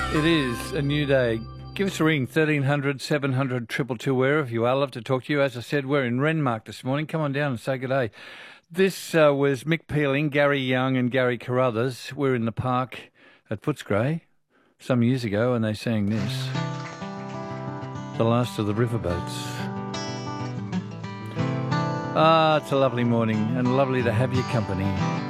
It is a new day. Give us a ring, 1300 700 222 wherever you are. Love to talk to you. As I said, we're in Renmark this morning. Come on down and say good day. This was Mick Peeling, Gary Young and Gary Carruthers. We're in the park at Footscray some years ago and they sang this. The Last of the Riverboats. Ah, it's a lovely morning and lovely to have your company.